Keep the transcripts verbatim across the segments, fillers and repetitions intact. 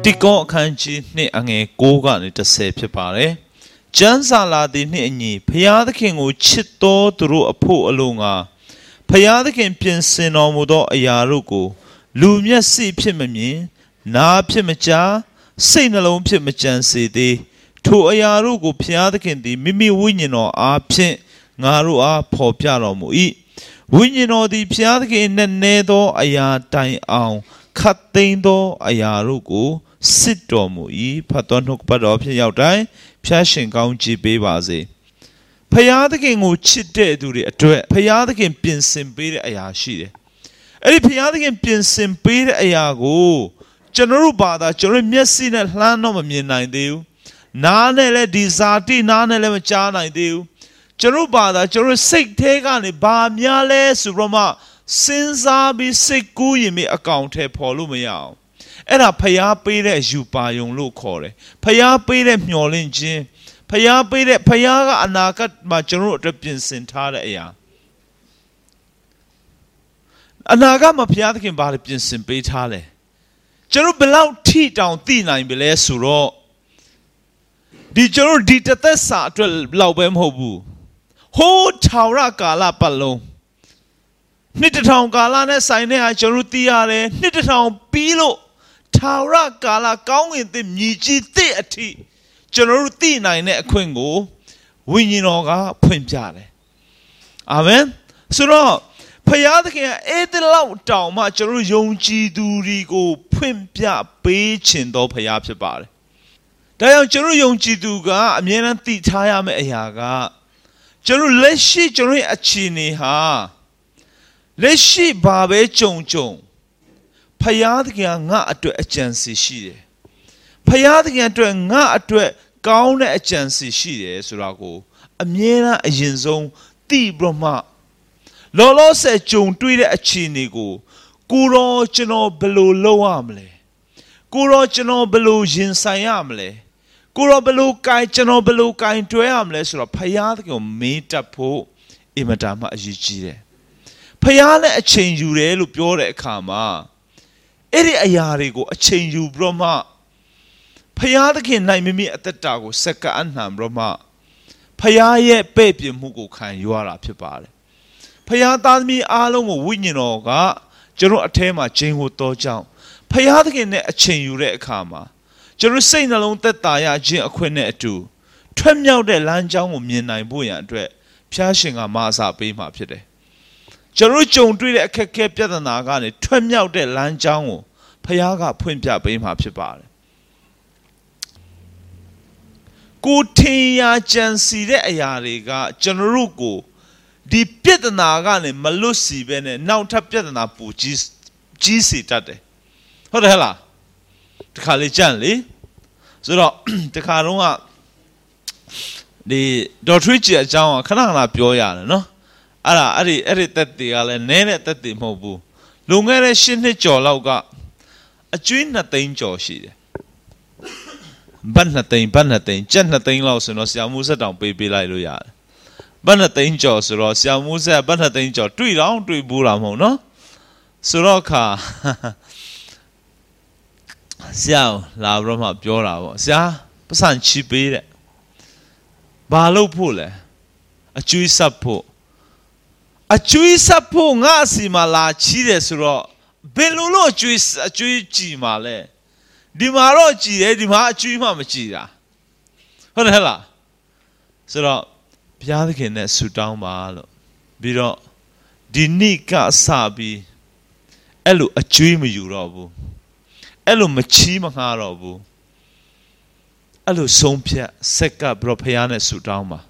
တိကောအခန်းကြီးနှစ်အငယ်ကိုးကနေတစ်ဆယ်ဖြစ်ပါတယ်ကျမ်းစာလာသည်နှင့်အညီဖျားသခင်ကိုချစ်တော်သူတို့အဖို့အလုံးငါဖျားသခင်ပြင်ဆင်တော်မူသောအရာတို့ကိုလူမျက်စိဖြစ်မမြင်နားဖြစ်မကြားစိတ်နှလုံးဖြစ်မကြံစေသေးထိုအရာတို့ကိုဖျားသခင်သည်မိမိဝိညာဉ်တော်အားဖြင့်ငါတို့အားဖော်ပြတော်မူ၏ဝိညာဉ်တော်သည်ဖျားသခင်နဲ့နေသောအရာတိုင်အောင်ခတ်သိမ်းသောအရာတို့ကိုစစ်တော်မူ၏ဖတ်တော်နှုတ်ပတ်တော်ဖြစ်ရောက်တိုင်းဖျားရှင်ကောင်းကြီးပေးပါစေဖျားသခင်ကိုချစ်တဲ့သူတွေအတွက်ဖျားသခင်ပြင်ဆင်ပေးတဲ့အရာရှိတယ်အဲ့ဒီဖျားသခင်ပြင်ဆင်ပေးတဲ့အရာကိုကျွန်တော်တို့ဘာသာကျွန်တော်မျက်စိနဲ့လှမ်းတော့မမြင်နိုင်သေးဘူးနားနဲ့လည်းဒီဇာတိနားနဲ့လည်းမကြားနိုင်သေးဘူးကျွန်တော်ဘာသာကျွန်တော်စိတ်ထဲကနေဘာများလဲဆိုတော့မှစဉ်းစားပြီးစိတ်ကူးရင်အကောင်ထဲပေါ်လို့မရအောင်အဲ့ဒါဖျားပေးတဲ့ယူပါယုံလို့ခေါ်တယ်ဖျားပေးတဲ့မျှော်လင့်ခြင်းဖျားပေးတဲ့ဖျားကအနာဂတ်မှာကျွန်တော်တို့အတွက်ပြင်ဆင်ထားတဲ့အရာအနာဂတ်မှာဖျားသခင်ဘာတွေပြင်ဆင်ပေးထားလဲကျွန်တော်ဘယ်လောက်ထိတောင်သိနိုင်ပြီလဲဆိုတော့ဒီကျွန်တော်ဒီတသက်စာအတွက်လောက်ပဲမဟုတ်ဘူးဟိုးထာဝရကာလပတ်လုံးနှစ်တထောင်ကာလနဲ့ဆိုင်တဲ့ဟာကျွန်တော်သိရတယ်နှစ်တထောင်ပြီးလို့ထာဝရကာလကောင်းကင်သစ်မြည်ကြီးသစ်အထိကျွန်တော်တို့သိနိုင်တဲ့အခွင့်ကိုဝိညာဉ်တော်ကဖွင့်ပြတယ်အာမင်ဆိုတော့ဖျားသခင်အဲ့ဒီလောက်တောင်မှကျွန်တော်ယုံကြည်သူတွေကိုဖွင့်ပြပေးခြင်းတော်ဖျားဖြစ်ပါတယ်ဒါကြောင့်ကျွန်တော်ယုံကြည်သူကအမြဲတမ်းသိထားရမယ့်အရာကကျွန်တော်လက်ရှိကျွန်တော်ရဲ့အခြေအနေဟာလက်ရှိဘာပဲကြုံကြုံဖယားသခင်ငါအတွက်အကြံစီရှိတယ်ဖယားသခင်အတွက်ငါအတွက်ကောင်းတဲ့အကြံစီရှိတယ်ဆိုတာကိုအမြဲတမ်းအရင်ဆုံးသိပြီးမှလောလောဆယ်ကြုံတွေ့တဲ့အခြေအနေကိုကိုရောကျွန်တော်ဘယ်လိုလုပ်ရမလဲကိုရောကျွန်တော်ဘယ်လိုရင်ဆိုင်ရမလဲကိုရောဘယ်လိုကိုင်ကျွန်တော်ဘယ်လိုကိုင်တွဲရမလဲဆိုတော့ဖယားသခင်ကိုမေးတတ်ဖို့အင်မတန်မှအရေးကြီးတယ်ဖယားလည်းအချိန်ယူတယ်လို့ပြောတဲ့အခါမှာအဲ့ဒီအရာတွေကိုအချိန်ယူပြီးတော့မှဖယားသခင်နိုင်မိမိအသက်တာကိုစက္ကန့်နှံပြီးတော့မှဖယားရဲ့ပဲ့ပြင်မှုကိုခံယူရတာဖြစ်ပါတယ်ဖယားသားသမီးအားလုံးကိုဝိညာဉ်တော်ကကျွန်တော်အထဲမှာဂျင်းကိုတော်ကြောင်းဖယားသခင်နဲ့အချိန်ယူတဲ့အခါမှာကျွန်တော်စိတ်နှလုံးသက်သာရခြင်းအခွင့်နဲ့အတူထွက်မြောက်တဲ့လမ်းကြောင်းကိုမြင်နိုင်ဖို့ရန်အတွက်ဖျားရှင်ကမဆာပေးမှာဖြစ်တယ်ကျွန်တော်ကြုံတွေ့တဲ့အခက်အခဲပြဿနာကနေထွက်မြောက်တဲ့လမ်းကြောင်းကိုဖယားကဖွင့်ပြပေးမှာဖြစ်ပါတယ်ကိုထင်ရကြံစီတဲ့အရာတွေကကျွန်တော်တို့ကိုဒီပြဿနာကနေမလွတ်စီပဲနဲ့နောက်ထပ်ပြဿနာပူကြီးကြီးစီတတ်တယ်ဟုတ်တယ်ဟလားတခါလေကြံ့လေဆိုတော့တခါတော့ကဒီဒေါ်ထွေးကြီးအကြောင်းကခဏခဏပြောရတယ်နော်အဲ့ဒါအဲ့ဒီအဲ့ဒီတက်တွေကလည်းနည်းတဲ့တက်တွေမဟုတ်ဘူးလွန်ခဲ့တဲ့ရှစ်နှစ်ကျော်လောက်ကအကျွေးနှစ်သိန်းကျော်ရှိတယ်ဘတ်နှစ်သိန်းဘတ်နှစ်သိန်းကျပ်နှစ်သိန်းလောက်ဆိုတော့ဆရာမိုးဆက်တောင်ပေးပေးလိုက်လို့ရတယ်ဘတ်နှစ်သိန်းကျော်ဆိုတော့ဆရာမိုးဆက်ဘတ်နှစ်သိန်းကျော်တွေ့တော့တွေ့ဘူးလားမဟုတ်နော်ဆိုတော့ခါဆရာလာပြီးတော့မှပြောတာပေါ့ဆရာပတ်စံချီပေးတဲ့ဘာလို့ဖို့လဲအကျွေးဆက်ဖို့အကျွေးဆက်ဖို့ငါစီမလာချီးတယ်ဆိုတော့ဘယ်လိုလို့အကျွေးအကျွေးကြည်မှာလဲဒီမှာတော့ကြည်တယ်ဒီမှာအကျွေးမှမကြည်တာဟုတ်တယ်ဟလားဆိုတော့ဘုရားသခင်နဲ့ဆုတောင်းပါလို့ပြီးတော့ဒီနေ့ကစပြီးအဲ့လိုအကျွေးမယူတော့ဘူးအဲ့လိုမချီးမငှားတော့ဘူးအဲ့လိုဆုံးဖြတ်ဆက်ကဘုရားနဲ့ဆုတောင်းပါ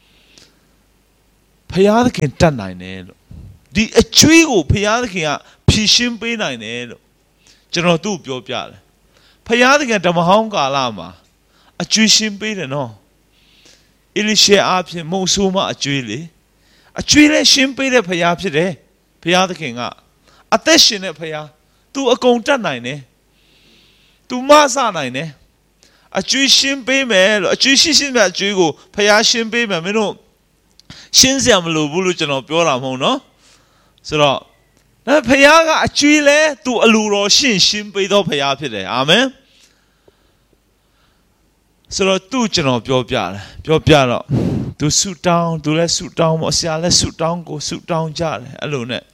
ဖယားသခင်တတ်နိုင်တယ်လို့ဒီအကျွေးကိုဖယားသခင်ကဖြည့်ရှင်းပေးနိုင်တယ်လို့ကျွန်တော်သူ့ပြောပြတယ်ဖယားသခင်ဓမ္မဟောင်းကာလမှာအကျွေးရှင်းပေးတယ်နော်အလိရှေအားဖြင့်မုံဆိုးမအကျွေးလေအကျွေးလည်းရှင်းပေးတဲ့ဖယားဖြစ်တယ်ဖယားသခင်ကအသက်ရှင်တဲ့ဖယားသူအကုန်တတ်နိုင်တယ်သူမဆနိုင်တယ်အကျွေးရှင်းပေးမယ်လို့အကျွေးရှင်းရှင်းမဲ့အကျွေးကိုဖယားရှင်းပေးမယ်မင်းတို့ရှင်းစရာမလိုဘူးလို့ကျွန်တော်ပြောတာမဟုတ်နော်ဆိုတော့ဒါဖယားကအကျွေးလဲသူအလူတော်ရှင်းရှင်းပေးတော့ဖယားဖြစ်တယ်အာမင်ဆိုတော့သူ့ကျွန်တော်ပြောပြတယ်ပြောပြတော့သူဆူတောင်းသူလည်းဆူတောင်းပေါ့ဆရာလည်းဆူတောင်းကိုဆူတောင်းကြတယ်အဲ့လိုနဲ့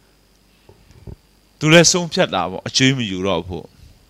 သူလည်းဆုံးဖြတ်တာပေါ့အကျွေးမယူတော့ဘူး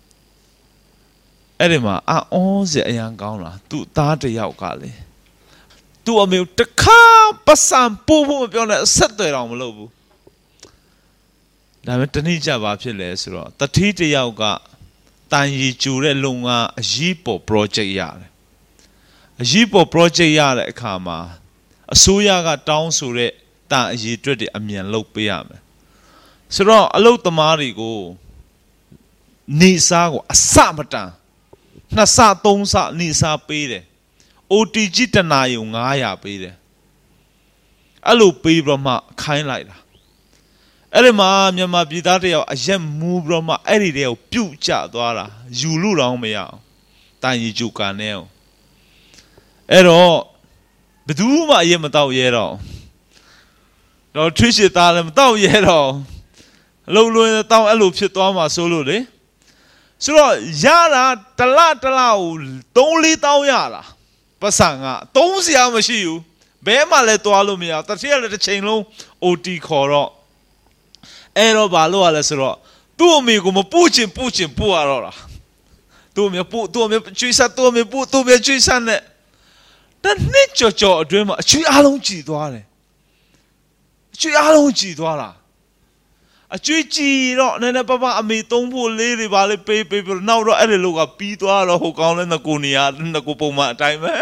အဲ့ဒီမှာအော်စရာအရန်ကောင်းလားသူ့သားတစ်ယောက်ကလေသူ့အမေတခါပတ်စံပို့ဖို့မပြောနဲ့ဆက်သွယ်တော့မလုပ်ဘူးဒါပေမဲ့တနည်းကြပါဖြစ်လဲဆိုတော့တတိတစ်ယောက်ကတန်ရီကျူတဲ့လုံကအရေးပေါ် project ရတယ်အရေးပေါ် project ရတဲ့အခါမှာအစိုးရကတောင်းဆိုတဲ့တန်အရေးအတွက်တွေအမြန်လုပ်ပေးရမယ်ဆိုတော့အလုပ်သမားတွေကိုနေစားကိုအစမတန်နှစ်ဆသုံးဆနေစားပေးတယ် O T G တနာယုံnine hundredပေးတယ်အဲ့လိုပေးပြီးတော့မှခိုင်းလိုက်တာအဲ့ဒီမှာမြန်မာပြည်သားတယောက်အရက်မူးပြီးတော့မှအဲ့ဒီတည်းကိုပြုတ်ကျသွားတာယူလို့တော့မရအောင်တန်ရီကျူကန်နေအောင်အဲ့တော့ဘယ်သူမှအရက်မတော့ရဲတော့တော့ထွေးရှိသားလည်းမတော့ရဲတော့အလုံးလုံးတောင်းအဲ့လိုဖြစ်သွားမှာဆိုလို့လေဆိုတော့ရတာတလတလကိုသုံးလေးတောင်းရတာပတ်စံကသုံးစရာမရှိဘူးဘဲမှလည်းသွားလို့မရတတိယလည်းတစ်ချိန်လုံး O T ခေါ်တော့အဲ့တော့ဘာလို့ရလဲဆိုတော့သူ့အမေကိုမပူချင်ပူချင်ပူရတော့တာသူ့အမေပူသူ့အမေကျွေးစားသူ့အမေပူသူ့အမေကျွေးစားနဲ့တနှစ်ကြော်ကြော်အတွင်းမှာအချွေအားလုံးကြည်သွားတယ်အချွေအားလုံးကြည်သွားတာအကျွေးကြည်တော့နည်းနည်းပပအမေသုံးဖို့လေးတွေပါလေပေးပေးပြီးနောက်တော့အဲ့ဒီလောကပြီးသွားတော့ဟိုကောင်းလဲငကိုနေရငကိုပုံမှန်အတိုင်းပဲ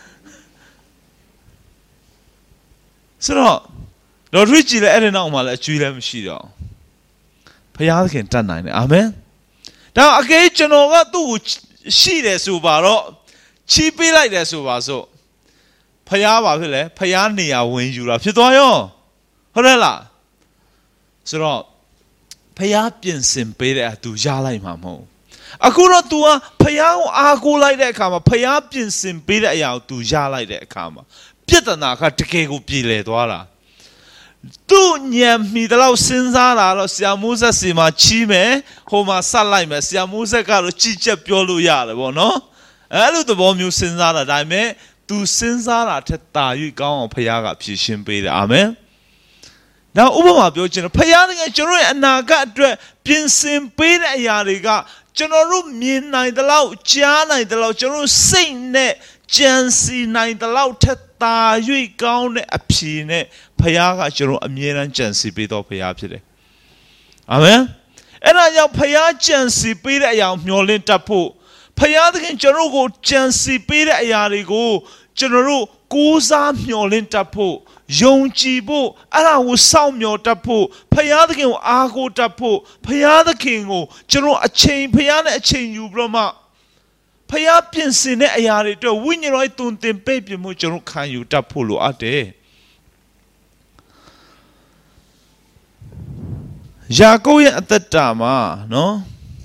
ဆိုတော့တော်ထွေးကြည်လဲအဲ့ဒီနောက်မှာလည်းအကျွေးလည်းမရှိတော့ဖယားသခင်တတ်နိုင်တယ်အာမင်ဒါအကေကျွန်တော်ကသူ့ကိုရှိတယ်ဆိုပါတော့ချီးပေးလိုက်တယ်ဆိုပါစို့ဖယားပါဖြစ်လဲဖယားနေရာဝင်ယူတာဖြစ်သွားရောဟုတ်တယ်လားဆိုတော့ဖယားပြင်ဆင်ပေးတဲ့သူရလိုက်မှာမဟုတ်အခုတော့ तू ကဖယားကိုအားကိုးလိုက်တဲ့အခါမှာဖယားပြင်ဆင်ပေးတဲ့အရာကို तू ရလိုက်တဲ့အခါမှာပြဿနာကတကယ်ကိုပြည်လည်သွားတာသူညံမီတော့စဉ်းစားတာတော့ဆရာမိုးဆက်စီမှာချီးမယ်ဟိုမှာဆက်လိုက်မယ်ဆရာမိုးဆက်ကတော့ကြည်ချက်ပြောလို့ရတယ်ပေါ့နော်အဲ့လိုသဘောမျိုးစဉ်းစားတာဒါပေမဲ့ तू စဉ်းစားတာထက်တာ၍ကောင်းအောင်ဖယားကဖြည့်ရှင်းပေးတယ်အာမင်နောက်ဥပမာပြောချင်တယ်ဖယားကကျွန်တော်ရဲ့အနာဂတ်အတွက်ပြင်ဆင်ပေးတဲ့အရာတွေကကျွန်တော်တို့မြင်နိုင်တဲ့လောက်ကြားနိုင်တဲ့လောက်ကျွန်တော်တို့စိတ်နဲ့ကြံစီနိုင်တဲ့လောက်ထက်တာ၍ကောင်းတဲ့အဖြေနဲ့ဖယားကကျွန်တော်အမြဲတမ်းကြံစီပေးတော်ဖယားဖြစ်တယ်အာမင်အဲ့ဒါကြောင့်ဖယားကြံစီပေးတဲ့အရာမျှော်လင့်တတ်ဖို့ဖယားသခင်ကျွန်တော်ကိုကြံစီပေးတဲ့အရာတွေကိုကျွန်တော်တို့ကိုးစားမျှော်လင့်တတ်ဖို့ယုံကြည်ဖို့အဲ့ဒါကိုစောင့်မျှော်တတ်ဖို့ဖယားသခင်ကိုအားကိုးတတ်ဖို့ဖယားသခင်ကိုကျွန်တော်အချိန်ဖယားနဲ့အချိန်ယူပြီးတော့မှဖယားပြင်ဆင်တဲ့အရာတွေအတွက်ဝိညာဉ်တော်ရဲ့တုန်တင်ပိတ်ပြမှုကျွန်တော်ခံယူတတ်ဖို့လိုအပ်တယ်ယာကုပ်ရဲ့အသက်တာမှာနော်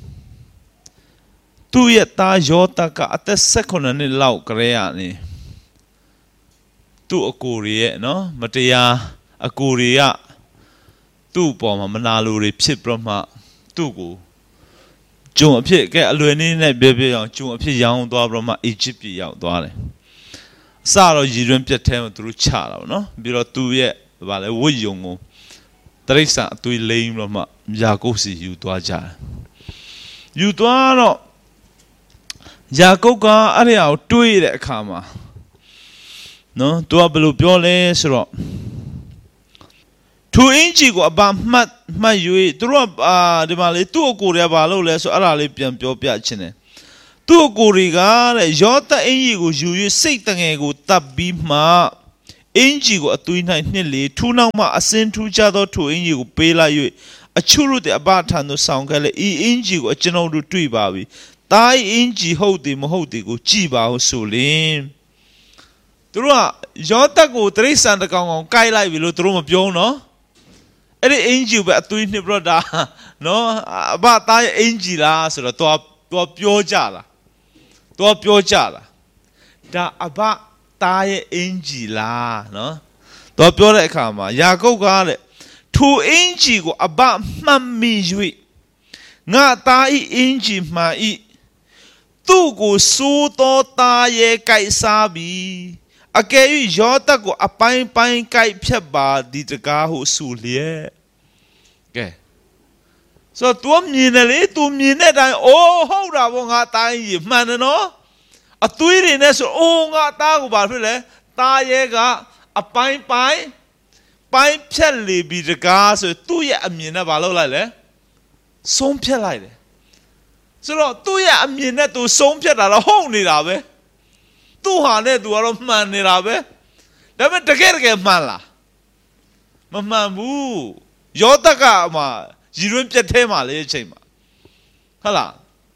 သူ့ရဲ့သားယောသကအသက်၁၈နှစ်လောက်ကလေးရနေသူ့အကိုတွေရဲ့နော်မတရားအကိုတွေကသူ့ပေါ်မှာမနာလိုတွေဖြစ်ပြီးတော့မှသူ့ကိုဂျုံအဖြစ်ကဲအလွယ်နည်းနဲ့ပြပြအောင်ဂျုံအဖြစ်ရောင်းသွားပြီးတော့မှအီဂျစ်ပြည်ရောက်သွားတယ်အစတော့ရည်ရွယ်ပြတ်ထဲမှာသူတို့ချတာပေါ့နော်ပြီးတော့သူ့ရဲ့ဗာလဲဝတ်ယုံကိုတရိစ္ဆာန်အသွေးလိမ့်ပြီးတော့မှယာကုပ်စီယူသွားကြတယ်ယူသွားတော့ယာကုပ်ကအဲ့ဒီအောင်တွေးတဲ့အခါမှာနော်သူကဘယ်လိုပြောလဲဆိုတော့သူအင်ဂျီကိုအပါမှတ်မှတ်၍သူတို့ကအာဒီမှာလေသူ့အကိုတွေကဘာလုပ်လဲဆိုအဲ့ဒါလေးပြန်ပြောပြချင်တယ်သူ့အကိုတွေကတဲ့ယောသအင်ဂျီကိုယူ၍စိတ်တငယ်ကိုတတ်ပြီးမှအင်ဂျီကိုအသွေး၌နှစ်လေထူးနောက်မှအစင်ထူးကြသောသူအင်ဂျီကိုပေးလိုက်၍အချွတ်တဲ့အပထံသို့ဆောင်ခဲ့လေဤအင်ဂျီကိုကျွန်တော်တို့တွေ့ပါပြီတားအင်ဂျီဟုတ်တယ်မဟုတ်တယ်ကိုကြည့်ပါဦးဆိုလင်သူတို့ကယောသကိုတရိစ္ဆာန်တကောင်ကောင်ကိုက်လိုက်ပြီလို့သူတို့မပြောနော်အဲ့ဒီအင်ဂျီပဲအသွေးနှစ်ပြတော့ဒါနော်အဘသားရဲ့အင်ဂျီလားဆိုတော့သူကသူကပြောကြတာသူကပြောကြတာဒါအဘသားရဲ့အင်ဂျီလားနော်သူကပြောတဲ့အခါမှာယာကုပ်ကတဲ့ထိုအင်ဂျီကိုအဘမှတ်မိ၍ငါသားဤအင်ဂျီမှန်ဤသူ့ကိုစိုးသောသားရဲ့ကြိုက်စားပြီးအကယ်၍ယောသတ်ကိုအပိုင်းပိုင်းကြိုက်ဖြတ်ပါဒီတကားဟုဆိုလျက်ကဲဆိုတော့မြင်တယ်လေသူမြင်တဲ့အတိုင်းအိုးဟုတ်တာပေါ့ငါသားကြီးမှန်တယ်နော်အသွေးတွေနဲ့ဆိုအိုးငါသားကိုဘာဖြစ်လဲသားရဲ့ကအပိုင်းပိုင်းပိုင်းဖြတ်လေပြီးတကားဆိုသူ့ရဲ့အမြင်နဲ့ဘာလုပ်လိုက်လဲဆုံးဖြတ်လိုက်တယ်ဆိုတော့သူ့ရဲ့အမြင်နဲ့သူဆုံးဖြတ်တာတော့ဟုတ်နေတာပဲသူ့ဟာနဲ့သူကတော့မှန်နေတာပဲဒါပေမဲ့တကယ်တကယ်မှန်လားမမှန်ဘူးယောသတ်ကမှရည်ရွယ်ပြတ်ထဲမှာလေအချိန်မှာဟုတ်လား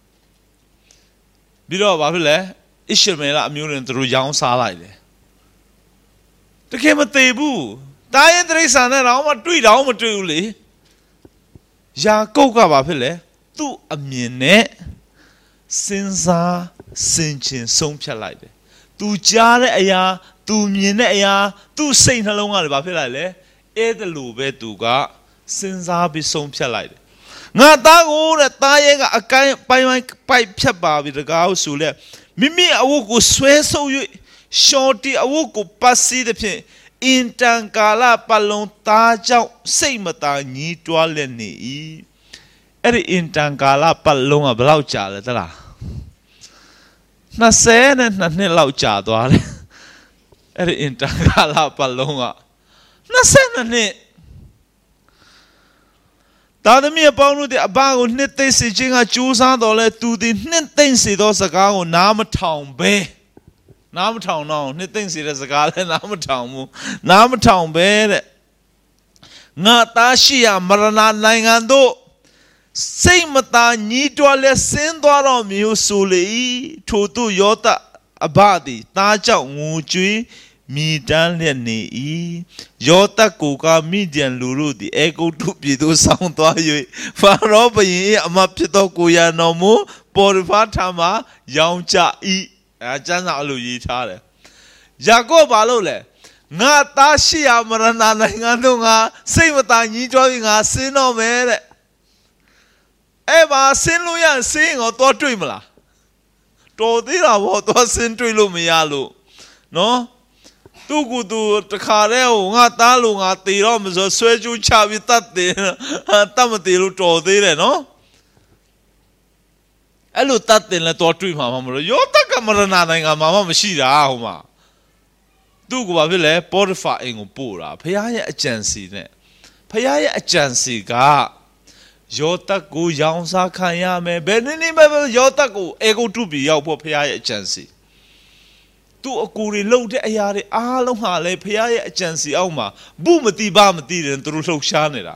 ပြီးတော့ဘာဖြစ်လဲဣရှမေလအမျိုးတွေသူတို့ရောင်းစားလိုက်တယ်တကယ်မသေးဘူးတာရင်တိရစ္ဆာန်နဲ့တော့မှတွေ့တော့မတွေ့ဘူးလေယာကုပ်ကဘာဖြစ်လဲသူ့အမြင်နဲ့စဉ်းစားဆင်ခြင်ဆုံးဖြတ်လိုက်တယ်သူကြားတဲ့အရာသူမြင်တဲ့အရာသူ့စိတ်နှလုံးကလည်းဘာဖြစ်လိုက်လဲအဲ့ဒါလိုပဲသူကစဉ်းစားပြီးဆုံးဖြတ်လိုက်တယ်ငါသားကိုတဲ့သားရဲ့ကအကိုင်းပိုင်းပိုင်းပိုက်ဖြတ်ပါပြီတကားဆိုလဲမိမိအဝတ်ကိုဆွဲဆုပ်၍ရှော်တီအဝတ်ကိုပတ်စီးတဲ့ဖြင့်အင်တန်ကာလပတ်လုံးသားကြောင့်စိတ်မသာညှိတွားလက်နေ၏အဲ့ဒီအင်တန်ကာလပတ်လုံးကဘယ်လောက်ကြာလဲသလားနှစ်ဆယ်နဲ့နှစ်နှစ်လောက်ကြာသွားတယ်အဲ့ဒီအင်တန်ကာလပတ်လုံးကနှစ်ဆယ်နှစ်နှစ်သားသမီးအပေါင်းတို့တဲ့အဘကိုနှစ်သိမ့်စေခြင်းကကြိုးစားတော်လဲသူသည်နှစ်သိမ့်စေသောစကားကိုနားမထောင်ပဲနားမထောင်တော့နှစ်သိမ့်စေတဲ့စကားလဲနားမထောင်ဘူးနားမထောင်ပဲတဲ့ငါသားရှိရာမရဏနိုင်ငံတို့စိတ်မသာညှိတွားလဲဆင်းသွားတော်မျိုးဆိုလေထို့သူယောသတ်အဘသည်သားကြောင့်ငိုကြွေးမိတန်းလျက်နေ၏ယောသတ်ကိုကမိဒျန်လူတို့သည်အေဂုတ္တုပြည်သို့ဆောင်သွား၍ဖာရောဘုရင်၏အမဖြစ်သောကိုရန်တော်မူပေါ်ဖာထံမှရောင်းချ၏အဲကျမ်းစာအလိုရေးထားတယ်ယာကုပ်ဘာလို့လဲငါသားရှိရာမရဏနိုင်ငံတို့ငါစိတ်မသာညှိတွားပြီးငါဆင်းတော့မယ်တဲ့အဲ့ပါဆင်းလို့ရဆင်းကိုတော့တွေ့မလားတော်သေးတာဘောတော့ဆင်းတွေ့လို့မရလို့နော်သူ့ကိုယ်သူတခါတည်းဟိုငါသားလို့ငါတေတော့မဆိုဆွဲကြိုးချပြီးတတ်တယ်တတ်မတေလို့တော်သေးတယ်နော်အဲ့လိုတတ်တယ်လဲတော့တွေ့မှာမလို့ယောသတ်ကမရဏနိုင်ငံမှာမှမရှိတာဟိုမှာသူ့ကိုဘာဖြစ်လဲပေါ်တဖာအိမ်ကိုပို့တာဖခင်ရဲ့အကြံစီနဲ့ဖခင်ရဲ့အကြံစီကယောသတ်ကိုရောင်းစားခံရမယ်ဘယ်နည်းနည်းပဲယောသတ်ကိုအေဂုတ္တုပြည်ရောက်ဖို့ဖခင်ရဲ့အကြံစီသူ့အကူတွေလှုပ်တဲ့အရာတွေအားလုံးဟာလေဖခင်ရဲ့အကြံစီအောက်မှာဘူးမတိပါမတိတယ်သူတို့လှုပ်ရှားနေတာ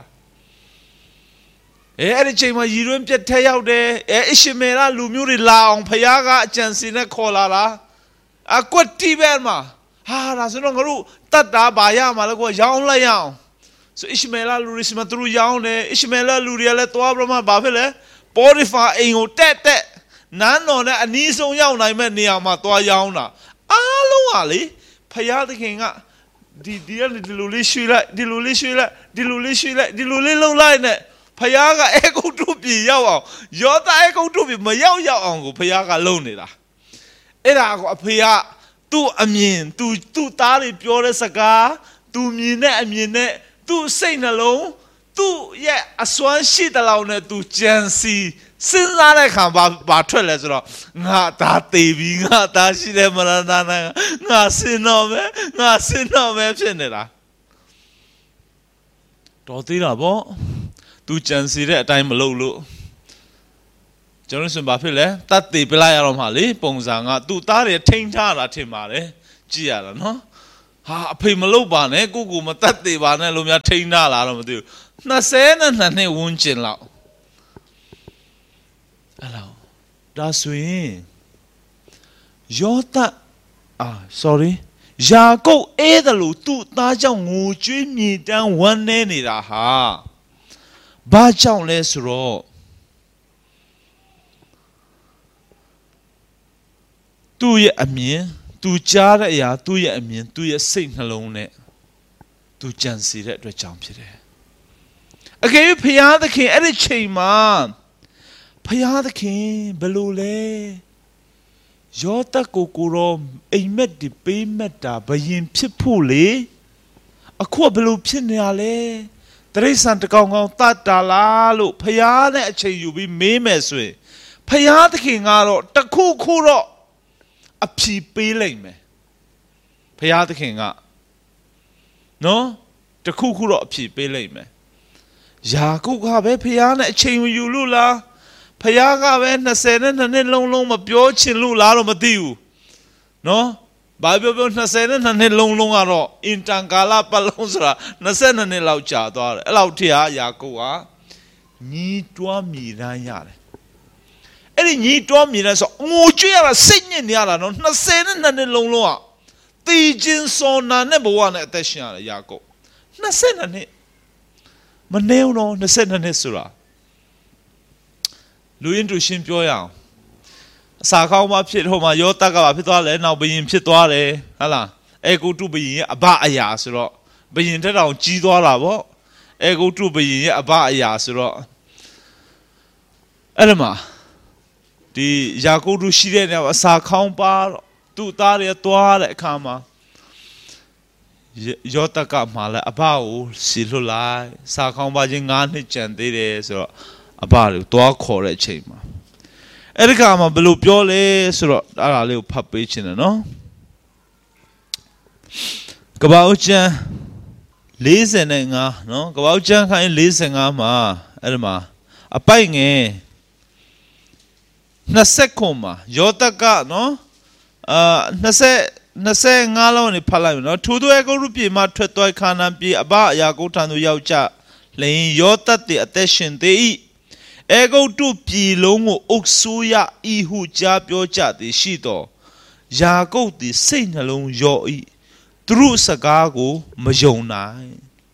အဲအဲ့ဒီချိန်မှာရည်ရွယ်ပြတ်ထဲရောက်တယ်အဲအရှမေလလူမျိုးတွေလာအောင်ဖခင်ကအကြံစီနဲ့ခေါ်လာတာအကွတ်တီဘဲမှာဟာဒါဆိုတော့ငါတို့တတ်တာဘာရမှာလဲကွာရောင်းလိုက်ရအောင်ဆိုအရှမေလလူတွေစမသူတို့ရောင်းတယ်အရှမေလလူတွေကလည်းသွားပြမဘာဖြစ်လဲပေါ်ရီဖာအိမ်ကိုတက်တက်နန်းတော်နဲ့အနီးဆုံးရောက်နိုင်မဲ့နေရာမှာသွားရောင်းတာအားလုံးဟာလေဖယားသခင်ကဒီဒီဒီလိုလေးရွှေ့လိုက်ဒီလိုလေးရွှေ့လိုက်ဒီလိုလေးရွှေ့လိုက်ဒီလိုလေးလှုပ်လိုက်နဲ့ဖယားကအေဂုတ္တုပြည်ရောက်အောင်ယောသအေဂုတ္တုပြည်မရောက်ရောက်အောင်ကိုဖယားကလုပ်နေတာအဲ့ဒါကိုအဖေကသူ့အမြင်သူသူ့သားတွေပြောတဲ့စကားသူမြင်တဲ့အမြင်နဲ့သူ့စိတ်နှလုံးသူ့ရဲ့အစွမ်းရှိတဲ့လောက်နဲ့သူကြံစီစဉ်းစားတဲ့ခါဘာဘာထွက်လဲဆိုတော့ငါသားသေးပြီငါသားရှိတဲ့မရဏနိုင်ငံငါစင်တော့မယ်ငါစင်တော့မယ်ဖြစ်နေတာတော်သေးတာပေါ့သူကြံစီတဲ့အတိုင်းမလုပ်လို့ကျွန်တော်ဆိုဘာဖြစ်လဲတတ်သေးပြလိုက်ရတော့မှလေပုံစံကသူ့သားတွေထိန်းထားတာထင်ပါတယ်ကြည့်ရတာနော်ဟာအဖေမလုပ်ပါနဲ့ကိုကိုမတတ်သေးပါနဲ့လို့များထိန်းထားလာတော့မသိဘူးနှစ်ဆယ်နဲ့နှစ်နှစ်ဝန်းကျင်လောက်အဲ့လောက်ဒါဆိုရင်ယောသတ်အာ sorry ယာကုပ်အဲ့ဒါလို့သူ့သားကြောင့်ငိုကြွေးမြည်တမ်းဝမ်းနေနေတာဟာဘာကြောင့်လဲဆိုတော့သူ့ရဲ့အမြင်သူကြားတဲ့အရာသူ့ရဲ့အမြင်သူ့ရဲ့စိတ်နှလုံးနဲ့သူကြံစီတဲ့အတွက်ကြောင့်ဖြစ်တယ်အကယ်၍ဖယားသခင်အဲ့ဒီချိန်မှာဖယားသခင်ဘယ်လိုလဲယောသတ်ကိုကိုရောအိမ်မက်ဒီပေးမက်တာဘယင်ဖြစ်ဖို့လေအခုဘယ်လိုဖြစ်နေရလဲတရိษံတကောင်ကောင်တတ်တာလားလို့ဖျားနဲ့အချိန်ယူပြီးမေးမယ်ဆိုရင်ဖျားသခင်ကတော့တခုခုတော့အဖြေပေးလိုက်မယ်ဖျားသခင်ကနော်တခုခုတော့အဖြေပေးလိုက်မယ်ယာကုပ်ကပဲဖျားနဲ့အချိန်ယူလို့လားဖျားကပဲနှစ်ဆယ်နဲ့နှစ်နှစ်လုံးလုံးမပြောချင်လို့လားတော့မသိဘူးနော်ဘာပြောပြောနှစ်ဆယ်နဲ့နှစ်နှစ်လုံးလုံးကတော့အင်တန်ကာလပတ်လုံးဆိုတာနှစ်ဆယ်နှစ်နှစ်လောက်ကြာသွားတယ်အဲ့လောက်ထိဟာယာကုပ်ကညီးတွားမြည်တမ်းရတယ်အဲ့ဒီညီးတွားမြည်တမ်းဆိုငိုကြွရတာစိတ်ညစ်နေရတာနော်နှစ်ဆယ်နဲ့နှစ်နှစ်လုံးလုံးကတီချင်းစောနာနဲ့ဘဝနဲ့အသက်ရှင်ရတယ်ယာကုပ်နှစ်ဆယ်နှစ်နှစ်မနေဘူးနော်နှစ်ဆယ်နှစ်နှစ်ဆိုတာလူရင်းတူရှင်းပြောရအောင်အစာကောင်းမှဖြစ်ဟိုမှာယောသတ်ကပါဖြစ်သွားလဲနောက်ဘယင်ဖြစ်သွားတယ်ဟုတ်လားအေဂုတုဘယင်ရဲ့အဘအရာဆိုတော့ဘယင်တက်တောင်ကြီးသွားတာပေါ့အေဂုတုဘယင်ရဲ့အဘအရာဆိုတော့အဲ့ဒါမှာဒီယာကုပ်တို့ရှိတဲ့နေရာအစာကောင်းပါတော့သူ့သားတွေသွားတဲ့အခါမှာယောသတ်ကမှလည်းအဘကိုစီလွတ်လိုက်စာကောင်းပါခြင်းငါးနှစ်ကျန်သေးတယ်ဆိုတော့အဘကိုသွားခေါ်တဲ့အချိန်မှာအဲ့ဒီကမှဘယ်လိုပြောလဲဆိုတော့အဲ့ဒါလေးကိုဖတ်ပေးခြင်းတယ်နော်ကပ္ပဦးကျမ်း၄၅နော်ကပ္ပဦးကျမ်းခိုင်း၄၅မှာအဲ့ဒီမှာအပိုက်ငယ်၂၀ခုမှာယောသတ်ကနော်အာ၂၅လုံးနေဖတ်လိုက်မယ်နော်ထိုသူအေဂုတ်ပြည်မှာထွက်သွားခါနာန်ပြည်အဘအရာကုတ်ထံသို့ရောက်ကြလျင်ယောသတ်သည်အသက်ရှင်သေး၏အေဂုတ်တုပြည်လုံးကိုအုပ်စိုးရဤဟုကြားပြောကြသည်ရှိသောယာကုပ်သည်စိတ်နှလုံးရော့၏သူတို့စကားကိုမယုံနိုင်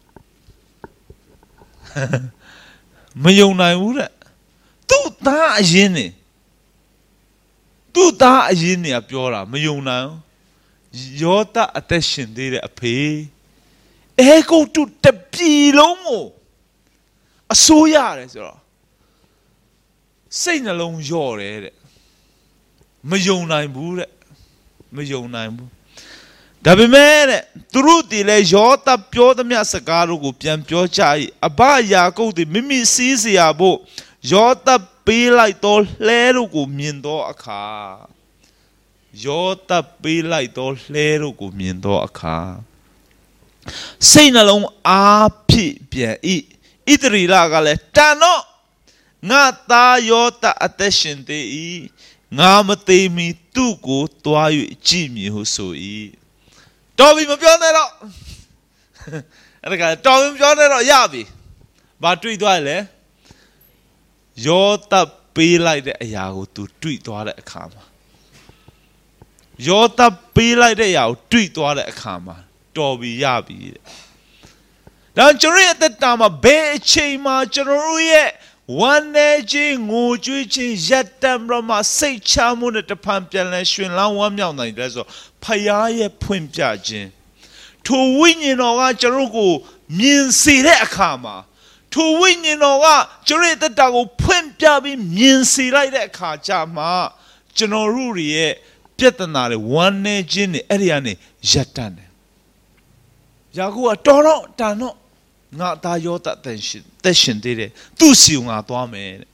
မယုံနိုင်ဘူးတဲ့သူ့သားအရင်နေသူ့သားအရင်နေပြောတာမယုံနိုင်ယောသတ်အသက်ရှင်သေးတဲ့အဖေအေဂုတ်တုတပြည်လုံးကိုအစိုးရတယ်ဆိုတော့စိတ်နှလုံးလျော့တယ်တဲ့မယုံနိုင်ဘူးတဲ့မယုံနိုင်ဘူးဒါပေမဲ့တဲ့သူတို့တည်လဲယောသတ်ပြောသမျှစကားတို့ကိုပြန်ပြောကြ၏အဘယာကုပ်သည်မိမိစီးစရာဖို့ယောသတ်ပေးလိုက်သောလှဲတို့ကိုမြင်သောအခါယောသတ်ပေးလိုက်သောလှဲတို့ကိုမြင်သောအခါစိတ်နှလုံးအားဖြစ်ပြန်၏ဣသရေလကလည်းတန်တော့ငါသားယောသတ်အသက်ရှင်သေး၏ငါမသေးမီသူ့ကိုတွား၍ကြည့်မြင်ဟုဆို၏တော်ပြီမပြောနဲ့တော့အဲ့ဒါကတော်ပြီမပြောနဲ့တော့ရပြီဘာတွေ့သွားလဲယောသတ်ပေးလိုက်တဲ့အရာကို तू တွေ့သွားတဲ့အခါမှာယောသတ်ပေးလိုက်တဲ့အရာကိုတွေ့သွားတဲ့အခါမှာတော်ပြီရပြီတဲ့ဒါကျွန်တော်ရဲ့တက်တာမှာဘယ်အချိန်မှာကျွန်တော်တို့ရဲ့ဝမ်းနေခြင်းငိုကြွေးခြင်းရက်တံပြမှာစိတ်ချမှုနဲ့တဖန်ပြန်လဲရှင်လောင်းဝမ်းမြောက်နိုင်တယ်ဆိုဖယားရဲ့ဖွင့်ပြခြင်းထိုဝိညာဉ်တော်ကကျွန်တော်ကိုမြင်စေတဲ့အခါမှာထိုဝိညာဉ်တော်ကကျွန်တော်ရဲ့တက်တာကိုဖွင့်ပြပြီးမြင်စေလိုက်တဲ့အခါကျမှကျွန်တော်တို့ရဲ့ပြဿနာတွေဝမ်းနေခြင်းတွေအဲ့ဒီကနေရက်တန်းတယ်ယာကုပ်ကတော်တော့တန်တော့ငါသားယောသတ်တန်ရှင်တက်ရှင်သေးတယ်သူ့စီကိုငါသွားမယ်တဲ့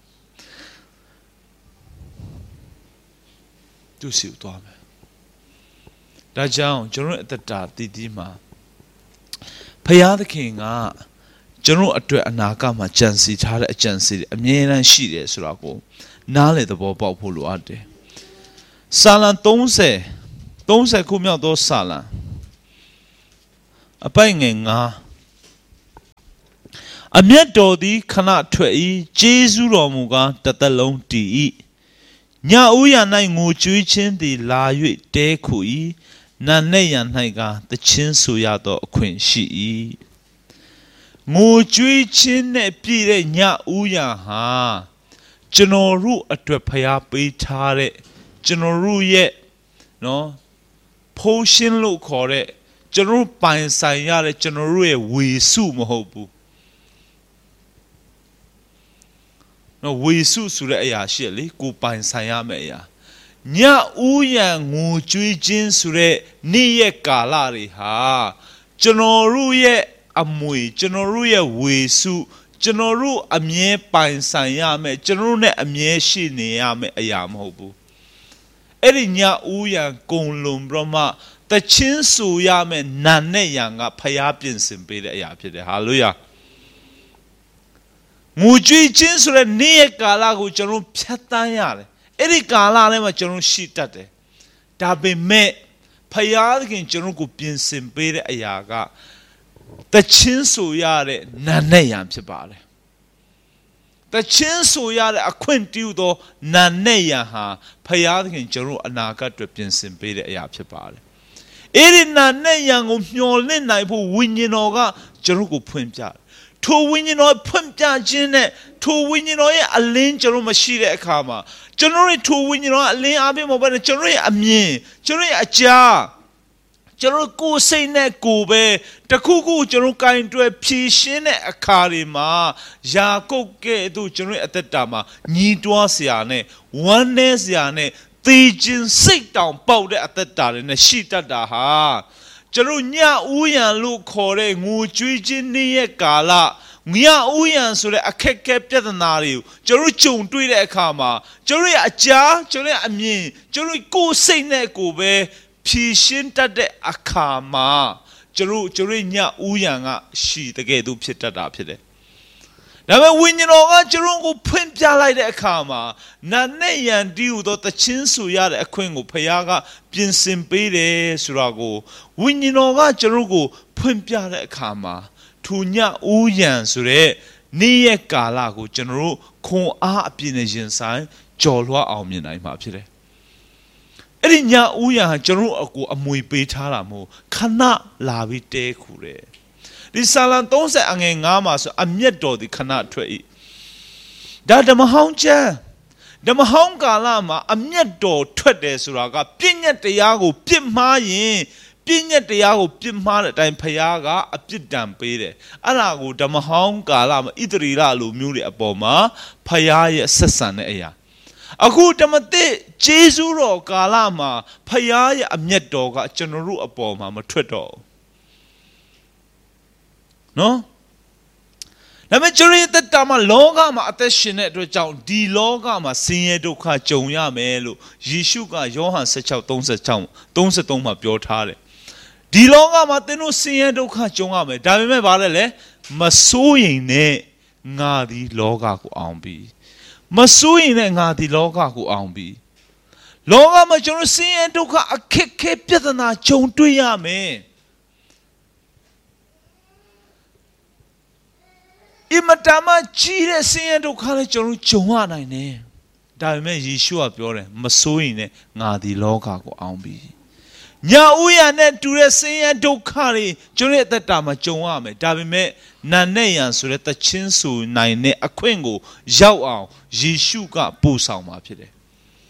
သူ့စီကိုသွားမယ်ဒါကြောင့်ကျွန်တော်အသက်တာတည်တည်မှာဖယားသခင်ကကျွန်တော်အတွက်အနာဂတ်မှာကြံစီထားတဲ့အကြံစီတွေအမြဲတမ်းရှိတယ်ဆိုတာကိုနားလေသဘောပေါက်ဖို့လိုအပ်တယ်စာလံ၃၀ ၃၀ခုမြောက်သောစာလံအပိုင်ငယ်၅အမျက်တော်သည်ခဏထွက်၏ကျေးဇူးတော်မူကားတစ်သက်လုံးတည်၏ညဦးရ၌ငိုကြွေးခြင်းသည်လာ၍တဲခု၏နာနဲ့ရ၌ကသချင်းဆိုရသောအခွင့်ရှိ၏ငိုကြွေးခြင်းနဲ့ပြည့်တဲ့ညဦးရဟာကျွန်တော်တို့အတွက်ဖျားပေးထားတဲ့ကျွန်တော်တို့ရဲ့နော်ဖိုးရှင်းလို့ခေါ်တဲ့ကျွန်တော်တို့ပိုင်ဆိုင်ရတဲ့ကျွန်တော်တို့ရဲ့ဝေစုမဟုတ်ဘူးနော်ဝေစုဆိုတဲ့အရာရှိလေကိုပိုင်ဆိုင်ရမယ့်အရာညဦးရန်ငိုကြွေးခြင်းဆိုတဲ့နေ့ရက်ကာလတွေဟာကျွန်တော်တို့ရဲ့အမွေကျွန်တော်တို့ရဲ့ဝေစုကျွန်တော်တို့အမြဲပိုင်ဆိုင်ရမယ်ကျွန်တော်တို့နဲ့အမြဲရှိနေရမယ်အရာမဟုတ်ဘူးအဲ့ဒီညဦးရန်ကုံလုံပြီးတော့မှတချင်းဆူရမယ်နာနဲ့ရန်ကဖျားပြင်ဆင်ပေးတဲ့အရာဖြစ်တယ်ဟာလေလုယာငိုကြွေးခြင်းဆိုတဲ့နေ့ရက်ကာလကိုကျွန်တော်ဖြတ်တန်းရတယ်အဲ့ဒီကာလထဲမှာကျွန်တော်ရှိတတ်တယ်ဒါပေမဲ့ဖျားခင်ကျွန်တော်ကိုပြင်ဆင်ပေးတဲ့အရာကတချင်းဆူရတဲ့နာနဲ့ရန်ဖြစ်ပါတယ်တချင်းဆူရတဲ့အခွင့်တူသောနာနဲ့ရန်ဟာဖျားခင်ကျွန်တော်အနာဂတ်အတွက်ပြင်ဆင်ပေးတဲ့အရာဖြစ်ပါတယ်အဲ့ဒီနာနဲ့ရန်ကိုမျှော်လင့်နိုင်ဖို့ဝိညာဉ်တော်ကကျွန်တော်ကိုဖွင့်ပြထိုဝိညာဉ်တော်ဖွင့်ပြခြင်းနဲ့ထိုဝိညာဉ်တော်ရဲ့အလင်းကျွန်တော်မရှိတဲ့အခါမှာကျွန်တော်ရဲ့ထိုဝိညာဉ်တော်အလင်းအပြည့်မဟုတ်ဘဲကျွန်တော်ရဲ့အမြင်ကျွန်တော်ရဲ့အကြားကျွန်တော်ကိုယ်စိတ်နဲ့ကိုယ်ပဲတခုခုကျွန်တော်ကင်တွယ်ဖြည့်ရှင်းတဲ့အခါတွေမှာယာကုပ်ကဲ့သို့ကျွန်တော်ရဲ့အသက်တာမှာညီးတွားစရာနဲ့ဝမ်းနည်းစရာနဲ့သေခြင်းစိတ်တောင်ပေါက်တဲ့အသက်တာတွေနဲ့ရှိတတ်တာဟာကျွန်တော်ညဦးရန်လို့ခေါ်တဲ့ငိုကြွေးခြင်းနေ့ရဲ့ကာလညဦးရန်ဆိုတဲ့အခက်အခဲပြဿနာတွေကိုကျွန်တော်ကြုံတွေ့တဲ့အခါမှာကျွန်တော်ရဲ့အကြားကျွန်တော်ရဲ့အမြင်ကျွန်တော်ကိုယ်စိတ်နဲ့ကိုယ်ပဲဖြည့်ရှင်းတတ်တဲ့အခါမှာကျွန်တော်ကျွန်တော်ညဦးရန်ကရှိတကယ်သူဖြစ်တတ်တာဖြစ်တယ်ဒါပေမဲ့ဝိညာဉ်တော်ကကျွန်တော်ကိုဖွင့်ပြလိုက်တဲ့အခါမှာနာနဲ့ရန်တီးဟူသောတချင်းဆူရတဲ့အခွင့်ကိုဖခင်ကပြင်ဆင်ပေးတယ်ဆိုတာကိုဝိညာဉ်တော်ကကျွန်တော်ကိုဖွင့်ပြတဲ့အခါမှာထိုညဦးရန်ဆိုတဲ့နေ့ရက်ကာလကိုကျွန်တော်တို့ခွန်အားအပြည့်နဲ့ရင်ဆိုင်ကြော်လွှားအောင်မြင်နိုင်မှာဖြစ်တယ်အဲ့ဒီညဦးရန်ဟာကျွန်တော်တို့အကိုအမွေပေးထားတာမဟုတ်ခဏလာပြီးတဲခူတယ်ဒီဆာလံသုံးဆယ်အငယ်၅မှာဆိုအမျက်တော်ဒီခဏထွက်၏ဒါဓမ္မဟောင်းကျမ်းဓမ္မဟောင်းကာလမှာအမျက်တော်ထွက်တယ်ဆိုတာကပြည့်ညက်တရားကိုပြစ်မှားရင်ပြည့်ညက်တရားကိုပြစ်မှားတဲ့အတိုင်းဖခင်ကအပြစ်ဒဏ်ပေးတယ်အဲ့ဒါကိုဓမ္မဟောင်းကာလမှာဣသရေလလူမျိုးတွေအပေါ်မှာဖခင်ရဲ့ဆက်ဆံတဲ့အရာအခုဓမ္မသစ်ဂျေဇုတော်ကာလမှာဖခင်ရဲ့အမျက်တော်ကကျွန်တော်တို့အပေါ်မှာမထွက်တော့နော်ဒါပေမဲ့ကျွန်တော်ရဲ့တတမှာလောကမှာအသက်ရှင်တဲ့အတွက်ကြောင့်ဒီလောကမှာဆင်းရဲဒုက္ခကြုံရမယ်လို့ယေရှုကယောဟန်၁၆ ၃၆ ၃၃မှာပြောထားတယ်ဒီလောကမှာသင်တို့ဆင်းရဲဒုက္ခကြုံရမယ်ဒါပေမဲ့ဘာလဲလဲမဆိုးရင်နဲ့ငါဒီလောကကိုအောင်ပြီမဆိုးရင်နဲ့ငါဒီလောကကိုအောင်ပြီလောကမှာကျွန်တော်ဆင်းရဲဒုက္ခအခက်ခဲပြဿနာကြုံတွေ့ရမယ်အမတမကြီးတဲ့ဆင်းရဲဒုက္ခလည်းကျွန်တော်ကြုံရနိုင်တယ်ဒါပေမဲ့ယေရှုကပြောတယ်မဆိုးရင်လည်းငါဒီလောကကိုအောင်ပြီညဦးရနဲ့တူတဲ့ဆင်းရဲဒုက္ခတွေကျွန်တော်ရဲ့အသက်တာမှာကြုံရမယ်ဒါပေမဲ့နာနဲ့ရန်ဆိုတဲ့တချင်းဆူနိုင်တဲ့အခွင့်ကိုရောက်အောင်ယေရှုကပို့ဆောင်မှာဖြစ်တယ်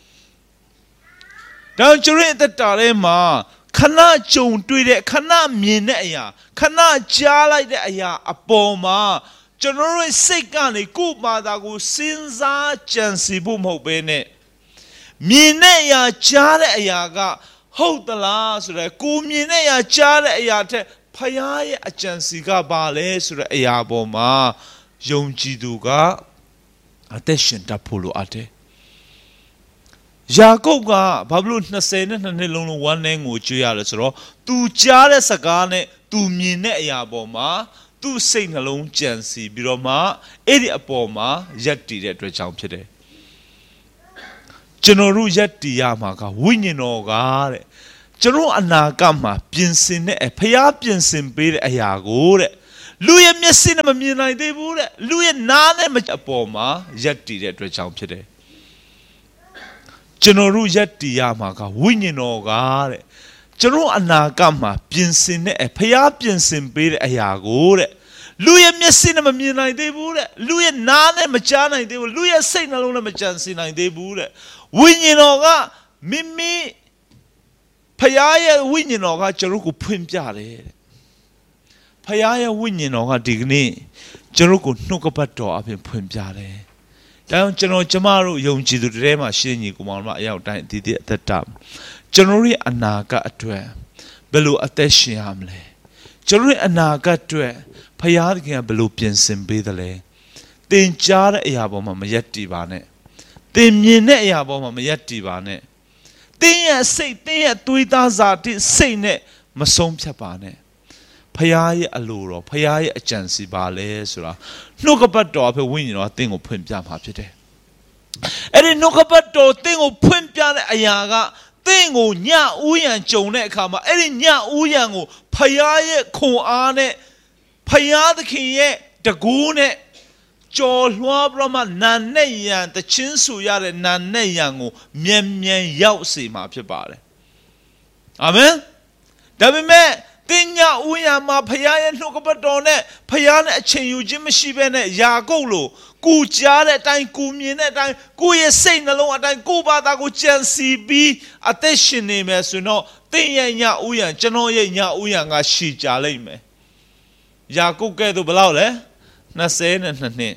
ဒါကျွန်တော်ရဲ့အသက်တာထဲမှာခဏကြုံတွေ့တဲ့ခဏမြင်တဲ့အရာခဏကြားလိုက်တဲ့အရာအပေါ်မှာကျွန်တော်တို့စိတ်ကနေကိုယ်ဘာသာကိုစဉ်းစားကြံစည်ဖို့မဟုတ်ဘဲနဲ့မြင်တဲ့အရာကြားတဲ့အရာကဟုတ်သလားဆိုတော့ကိုမြင်တဲ့အရာကြားတဲ့အရာထက်ဖခင်ရဲ့အကြံစီကဘာလဲဆိုတဲ့အရာပေါ်မှာယုံကြည်သူကအသက်ရှင်တတ်ဖို့လိုအပ်တယ်ယာကုပ်ကဘာလို့၂၀နဲ့၂နှစ်လုံးလုံးဝမ်းနည်းငိုကြွေးရလဲဆိုတော့ तू ကြားတဲ့စကားနဲ့ तू မြင်တဲ့အရာပေါ်မှာသူ့စိတ်နှလုံးကြံစီပြီးတော့မှအဲ့ဒီအပေါ်မှာယက်တည်တဲ့အတွက်ကြောင့်ဖြစ်တယ်ကျွန်တော်တို့ယက်တည်ရမှာကဝိညာဉ်တော်ကတဲ့ကျွန်တော်အနာဂတ်မှာပြင်ဆင်တဲ့ဖခင်ပြင်ဆင်ပေးတဲ့အရာကိုတဲ့လူရဲ့မျက်စိနဲ့မမြင်နိုင်သေးဘူးတဲ့လူရဲ့နားနဲ့မအပေါ်မှာယက်တည်တဲ့အတွက်ကြောင့်ဖြစ်တယ်ကျွန်တော်တို့ယက်တည်ရမှာကဝိညာဉ်တော်ကတဲ့ကျွန်တော်အနာဂတ်မှာပြင်ဆင်တဲ့ဖခင်ပြင်ဆင်ပေးတဲ့အရာကိုတဲ့လူရဲ့မျက်စိနဲ့မမြင်နိုင်သေးဘူးတဲ့လူရဲ့နားနဲ့မကြားနိုင်သေးဘူးလူရဲ့စိတ်နှလုံးနဲ့မကြံစည်နိုင်သေးဘူးတဲ့ဝိညာဉ်တော်ကမိမိဖခင်ရဲ့ဝိညာဉ်တော်ကကျွန်တော်ကိုဖွင့်ပြတယ်တဲ့ဖခင်ရဲ့ဝိညာဉ်တော်ကဒီကနေ့ကျွန်တော်ကိုနှုတ်ကပတ်တော်အပြင်ဖွင့်ပြတယ်ဒါကြောင့်ကျွန်တော်ကျမတို့ယုံကြည်သူတွေထဲမှာရှင်းညီကိုမောင်မအရောက်တိုင်းအသီးသီးအသက်တာကျွန်တော်ရဲ့အနာဂတ်အတွက်ဘယ်လိုအသက်ရှင်ရမလဲကျွန်တော်ရဲ့အနာဂတ်အတွက်ဖယားသခင်ကဘယ်လိုပြင်ဆင်ပေးသလဲသင်ကြားတဲ့အရာပေါ်မှာမရက်တည်ပါနဲ့သင်မြင်တဲ့အရာပေါ်မှာမရက်တည်ပါနဲ့သင်ရဲ့စိတ်သင်ရဲ့သွေးသားစာတိစိတ်နဲ့မဆုံးဖြတ်ပါနဲ့ဖယားရဲ့အလိုတော်ဖယားရဲ့အကြံစီပါလဲဆိုတာနှုတ်ကပတ်တော်အဖေဝိညာဉ်တော်သင်ကိုဖွင့်ပြမှာဖြစ်တယ်အဲ့ဒီနှုတ်ကပတ်တော်သင်ကိုဖွင့်ပြတဲ့အရာကသင်ကိုညဥ်ရံကြုံတဲ့အခါမှာအဲ့ဒီညဥ်ရံကိုဖယားရဲ့ခွန်အားနဲ့ဖယားသခင်ရဲ့တကူးနဲ့ကြော်လွှားပြီးတော့မှနာနဲ့ရံတချင်းဆူရတဲ့နာနဲ့ရံကိုမြန်မြန်ရောက်စေမှာဖြစ်ပါတယ်အာမင်ဒါပေမဲ့တင်ညာဥယျာမှာဖယားရဲ့နှုတ်ကပတ်တော်နဲ့ဖယားနဲ့အချိန်ယူခြင်းမရှိဘဲနဲ့ယာကုပ်လိုကူကြားတဲ့အတိုင်းကူမြင်တဲ့အတိုင်းကိုယ့်ရဲ့စိတ်နှလုံးအတိုင်းကိုယ့်ဘာသာကိုကြံစီပြီးအသက်ရှင်နေမယ်ဆိုတော့တင်ရဲ့ညာဥယျာကျွန်တော်ရဲ့ညာဥယျာကရှည်ကြလိမ့်မယ်ယာကုပ်ကဲ့သို့ဘယ်လောက်လဲနှစ်ဆယ်နှစ်နှစ်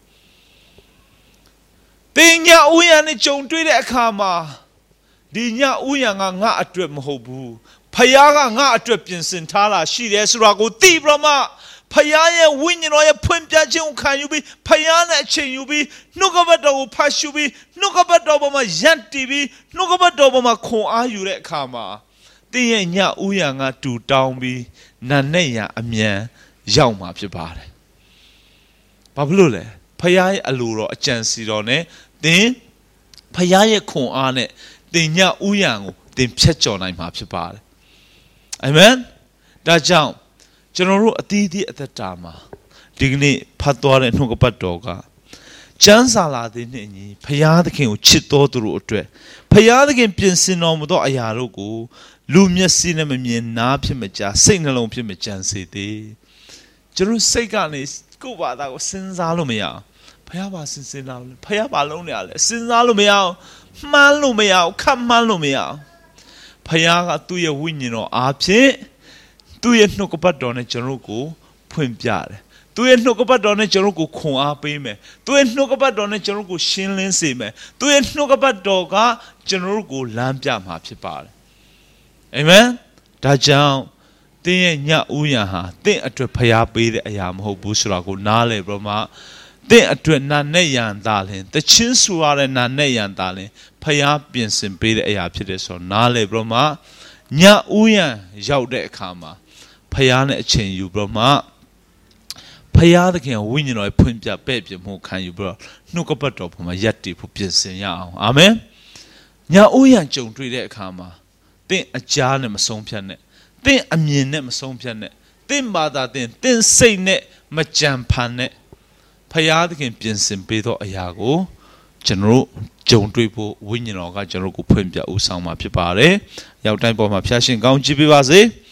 တင်ညာဥယျာနဲ့ကြုံတွေ့တဲ့အခါမှာဒီညာဥယျာကငါအတွက်မဟုတ်ဘူးဖယားကငါအတွက်ပြင်ဆင်ထားတာရှိတယ်ဆိုတာကိုသိပြီးတော့မှဖယားရဲ့ဝိညာဉ်တော်ရဲ့ဖွင့်ပြခြင်းကိုခံယူပြီးဖယားနဲ့အချိန်ယူပြီးနှုတ်ကပတ်တော်ကိုဖတ်ရှုပြီးနှုတ်ကပတ်တော်ပေါ်မှာယက်တည်ပြီးနှုတ်ကပတ်တော်ပေါ်မှာခွန်အားယူတဲ့အခါမှာတင်းရဲ့ညဥ်ရံကတူတောင်းပြီးနာနဲ့ရံအမြန်ရောက်မှာဖြစ်ပါတယ်။ဘာဖြစ်လို့လဲဖယားရဲ့အလိုတော်အကြံစီတော်နဲ့တင်းဖယားရဲ့ခွန်အားနဲ့တင်းညဥ်ရံကိုတင်းဖြတ်ကျော်နိုင်မှာဖြစ်ပါတယ်အာမင်ဒါကြောင့်ကျွန်တော်တို့အသီးသီးအသက်တာမှာဒီကနေ့ဖတ်သွားတဲ့နှုတ်ကပတ်တော်ကကျမ်းစာလာတဲ့နေ့ညီဖယားသခင်ကိုချစ်တော်သူတို့အတွက်ဖယားသခင်ပြင်ဆင်တော်မူသောအရာတို့ကိုလူမျက်စိနဲ့မမြင်နားဖြစ်မကြားစိတ်နှလုံးဖြစ်မကြံစေသေးကျွန်တော်စိတ်ကနေကိုယ့်ဘာသာကိုစဉ်းစားလို့မရအောင်ဖယားဘာစဉ်းစားလို့ဖယားဘာလုံးနေရလဲစဉ်းစားလို့မရအောင်မှန်းလို့မရအောင်ခန့်မှန်းလို့မရအောင်ဖယားကသူ့ရဲ့ဝိညာဉ်တော်အားဖြင့်သူ့ရဲ့နှုတ်ကပတ်တော်နဲ့ကျွန်တော်ကိုဖွင့်ပြတယ်သူ့ရဲ့နှုတ်ကပတ်တော်နဲ့ကျွန်တော်ကိုခွန်အားပေးမယ်သူ့ရဲ့နှုတ်ကပတ်တော်နဲ့ကျွန်တော်ကိုရှင်းလင်းစေမယ်သူ့ရဲ့နှုတ်ကပတ်တော်ကကျွန်တော်ကိုလမ်းပြမှာဖြစ်ပါတယ်အာမင်ဒါကြောင့်တင်းရဲ့ညဥ်ရံဟာတင့်အတွက်ဖယားပေးတဲ့အရာမဟုတ်ဘူးဆိုတာကိုနားလည်ပြီးမှတင့်အတွက်နာနဲ့ရံသားလင်တချင်းဆူရတဲ့နာနဲ့ရံသားလင်ဖယားပြင်ဆင်ပေးတဲ့အရာဖြစ်တယ်ဆိုတော့နားလေပြီးတော့မှညဥ်ရံရောက်တဲ့အခါမှာဖယားနဲ့အချိန်ယူပြီးတော့မှဖယားသခင်ဝိညာဉ်တော်ဖွင့်ပြပဲ့ပြမှုခံယူပြီးတော့နှုတ်ကပတ်တော်ပေါ်မှာယက်တည်ဖို့ပြင်ဆင်ရအောင်အာမင်ညဥ်ရံကြုံတွေ့တဲ့အခါမှာတင့်အကြားနဲ့မဆုံးဖြတ်နဲ့တင့်အမြင်နဲ့မဆုံးဖြတ်နဲ့တင့်ဘာသာတင့်တင့်စိတ်နဲ့မကြံဖန်နဲ့ဖယားသခင်ပြင်ဆင်ပေးသောအရာကိုကျွန်တော်တို့ကြုံတွေ့ဖို့ဝိညာဉ်တော်ကကျွန်တော်တို့ကိုဖွင့်ပြဦးဆောင်မှာဖြစ်ပါတယ်။ရောက်တိုင်းပေါ်မှာဖျားရှင်ကောင်းချီးပေးပါစေ။